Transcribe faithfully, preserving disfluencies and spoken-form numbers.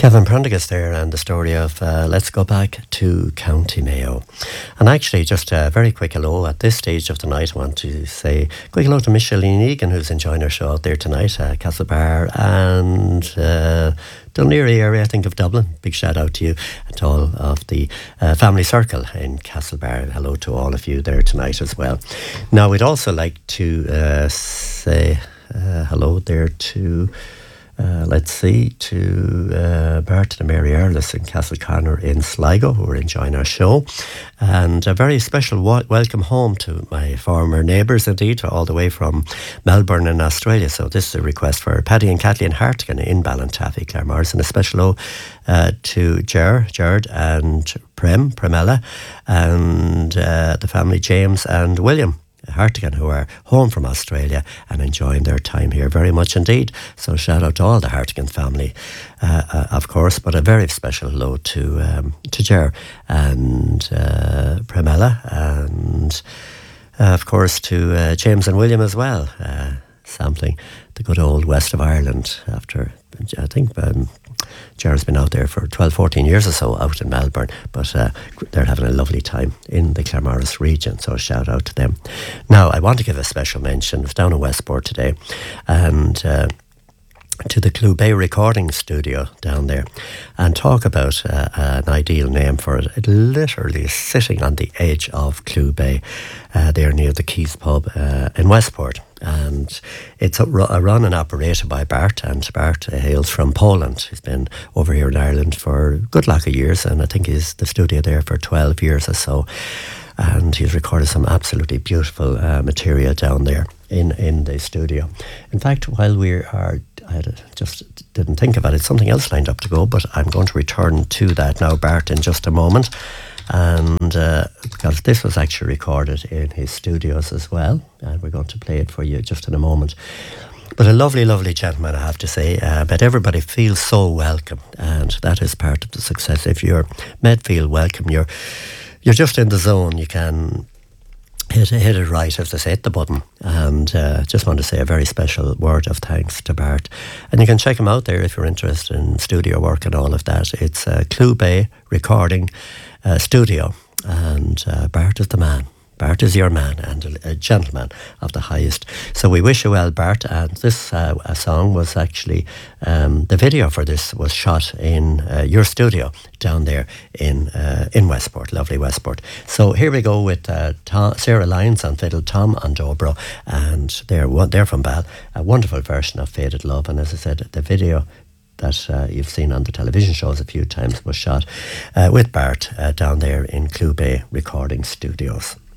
Kevin Prendergast there, and the story of uh, Let's Go Back to County Mayo. And actually, just a very quick hello at this stage of the night. I want to say quick hello to Micheline Egan, who's enjoying our show out there tonight, uh, Castlebar and uh, Dunleary area, I think, of Dublin. Big shout out to you and to all of the uh, family circle in Castlebar. Hello to all of you there tonight as well. Now, we'd also like to uh, say uh, hello there to Uh, let's see, to uh, Bart and Mary Earlis in Castleconnor in Sligo, who are enjoying our show. And a very special wa- welcome home to my former neighbours, indeed, all the way from Melbourne in Australia. So this is a request for Paddy and Kathleen Hartigan in Ballintaffy, Claremorris, and a special hello uh, to Ger, Jared and Prem, Premella, and uh, the family James and William Hartigan, who are home from Australia and enjoying their time here very much indeed. So shout out to all the Hartigan family, uh, uh, of course, but a very special hello to um, to Ger and uh, Premella, and uh, of course to uh, James and William as well, uh, sampling the good old west of Ireland after, I think, um, Ger's been out there for twelve, fourteen years or so out in Melbourne, but uh, they're having a lovely time in the Claremorris region, so shout out to them. Now, I want to give a special mention. I was down in Westport today, and uh, to the Clew Bay recording studio down there, and talk about uh, an ideal name for it. It literally is sitting on the edge of Clew Bay, uh, there near the Keys pub uh, in Westport. And it's a, a run and operated by Bart, and Bart uh, hails from Poland. He's been over here in Ireland for a good lack of years, and I think he's the studio there for twelve years or so. And he's recorded some absolutely beautiful uh, material down there in, in the studio. In fact, while we are, I had a, just didn't think about it, something else lined up to go, but I'm going to return to that now, Bart, in just a moment. And uh, because this was actually recorded in his studios as well, and we're going to play it for you just in a moment. But a lovely, lovely gentleman, I have to say. Uh, but everybody feels so welcome, and that is part of the success. If you're made feel welcome, you're you're just in the zone. You can hit, hit it right, as they say, hit the button. And uh, just want to say a very special word of thanks to Bart. And you can check him out there if you're interested in studio work and all of that. It's uh, Clew Bay Recording uh, Studio, and uh, Bart is the man. Bart is your man, and a, a gentleman of the highest. So we wish you well, Bart. And this uh, a song was actually, um, the video for this was shot in uh, your studio down there in uh, in Westport, lovely Westport. So here we go with uh, Tom, Sarah Lyons on fiddle, Tom on dobro, and they're, they're from Bal, a wonderful version of Faded Love. And as I said, the video that uh, you've seen on the television shows a few times was shot uh, with Bart uh, down there in Clew Bay Recording Studios.